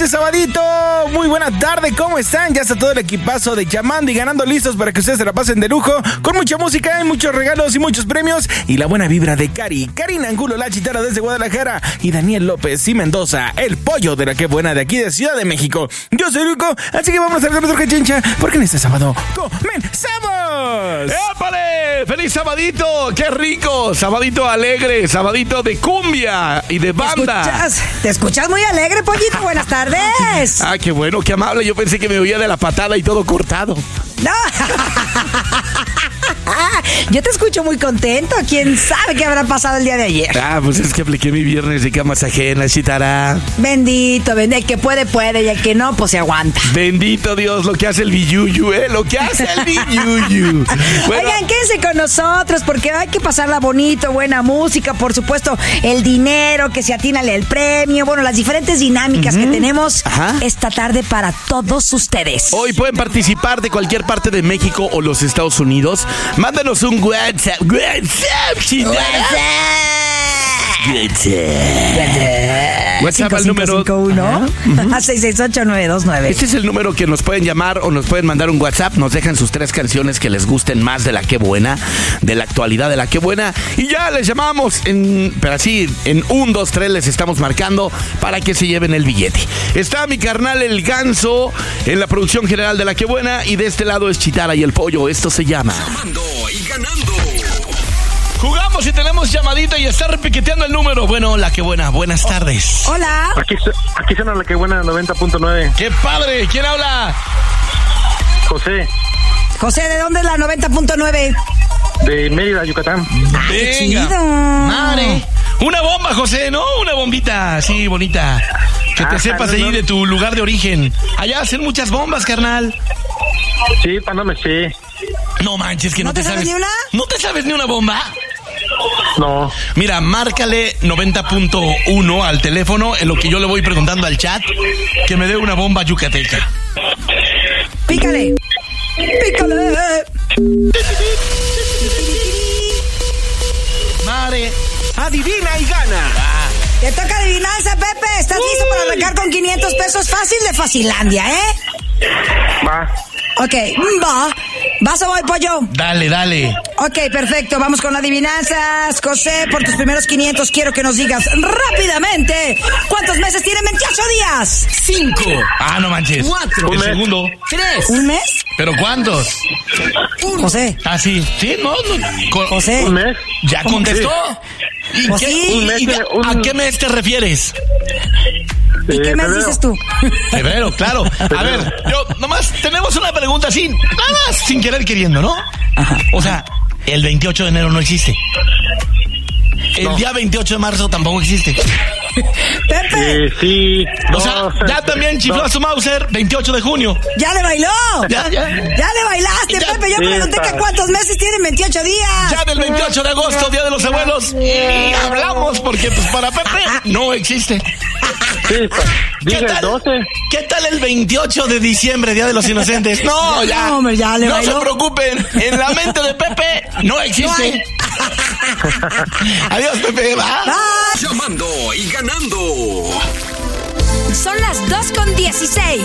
este sabadito. Muy buena tarde, ¿cómo están? Ya está todo el equipazo de Llamando y Ganando listos para que ustedes se la pasen de lujo, con mucha música y muchos regalos y muchos premios, y la buena vibra de Karina Angulo, la chitara desde Guadalajara, y Daniel López y Mendoza, el pollo de la que buena de aquí de Ciudad de México. Yo soy Luco, así que vamos a hacer nuestro cachincha, porque en este sábado comenzamos. ¡Épale! ¡Feliz sabadito! ¡Qué rico! Sabadito alegre, sabadito de cumbia y de banda. ¿Te escuchas muy alegre, pollito? Buenas tardes. Ah, qué bueno, qué amable. Yo pensé que me oía de la patada y todo cortado. No. Yo te escucho muy contento. ¿Quién sabe qué habrá pasado el día de ayer? Ah, pues es que apliqué mi viernes de camas ajenas, chitara. Bendito, el que puede, y el que no, pues se aguanta. Bendito Dios, lo que hace el billuyu, lo que hace el billuyu. Bueno. Oigan, quédense con nosotros porque hay que pasarla bonito, buena música, por supuesto, el dinero, que se atínale el premio, bueno, las diferentes dinámicas que tenemos esta tarde para todos ustedes. Hoy pueden participar de cualquier parte de México o los Estados Unidos. Mándanos un WhatsApp, WhatsApp al número 551-668-929. Este es el número que nos pueden llamar o nos pueden mandar un WhatsApp. Nos dejan sus 3 canciones que les gusten más de la que buena, de la actualidad de la que buena, y ya les llamamos pero así en 1, 2, 3 les estamos marcando para que se lleven el billete. Está mi carnal el Ganso en la producción general de la que buena, y de este lado es Chitara y el Pollo. Esto se llama Llamando y Ganando. Jugamos y tenemos llamadita y está repiqueteando el número. Bueno, la que buena, buenas tardes. Hola. Aquí suena la que buena 90.9. ¡Qué padre! ¿Quién habla? José, ¿de dónde es la 90.9? de Mérida, Yucatán. Venga, chido. madre. Una bomba, José, ¿no? Una bombita así bonita. Que te sepas de ahí de tu lugar de origen. Allá hacen muchas bombas, carnal. Sí, no me sé. No manches, que ¿No te sabes ni una? ¿No te sabes ni una bomba? No. Mira, márcale 90.1 al teléfono, en lo que yo le voy preguntando al chat, que me dé una bomba yucateca. Pícale. Madre. Adivina y gana. Te toca adivinanza, Pepe. ¿Estás listo para arrancar con 500 pesos fácil de Facilandia, Va. Ok, va. ¿Vas o voy, pollo? Dale. Ok, perfecto. Vamos con adivinanzas. José, por tus primeros 500 quiero que nos digas rápidamente ¿cuántos meses tienen 28 días? 5. Ah, no manches. 4. El segundo. 3. ¿Un mes? ¿Pero cuántos? José. Ah, sí. Sí, no. José. ¿Un mes? ¿Ya contestó? ¿Y Pues qué- sí. Un mes, ¿A qué mes te refieres? ¿Y qué mes febrero. dices tú? Febrero, claro. A ver, nomás tenemos una pregunta así, nada más sin querer queriendo, ¿no? O sea, el 28 de enero no existe. El día 28 de marzo tampoco existe. Pepe, Sí. O sea, ya también chifló a su Mauser 28 de junio. ya le bailó. Ya. Ya le bailaste, Ya. Pepe. Yo pregunté que cuántos meses tienen 28 días. Ya del 28 de agosto, Día de los Abuelos, y hablamos porque pues para Pepe no existe. Sí, ¿Qué dije tal? 12. ¿Qué tal el 28 de diciembre, Día de los Inocentes? No, ya. No, hombre, ya le No bailó. se preocupen, en la mente de Pepe no existe. Adiós, Pepe, va. Llamando y Ganando. Son las 2:16.